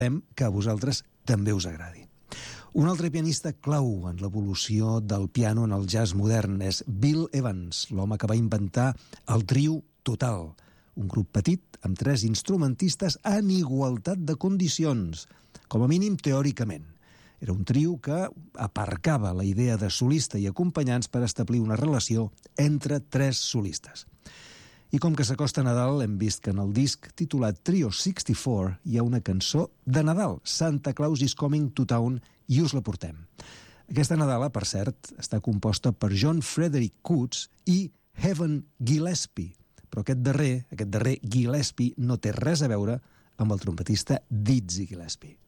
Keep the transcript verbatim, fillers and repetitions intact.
esperem que a vosaltres també us agradi. Un altre pianista clau en l'evolució del piano en el jazz modern és Bill Evans, l'home que va inventar el trio Total, un grup petit amb tres instrumentistes en igualtat de condicions, com a mínim teòricament. Era un trio que aparcava la idea de solista i acompanyants per establir una relació entre tres solistes. I com que s'acosta Nadal, hem vist que en el disc titulat Trio seixanta-quatre hi ha una cançó de Nadal, Santa Claus is Coming to Town, i us la portem. Aquesta Nadala, per cert, està composta per John Frederick Coots i Heaven Gillespie, però aquest darrer, aquest darrer Gillespie no té res a veure amb el trompetista Dizzy Gillespie.